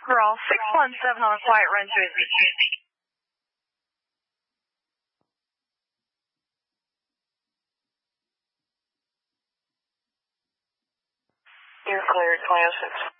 Girl, 617 on a quiet run to Izzy. You're cleared, 2006.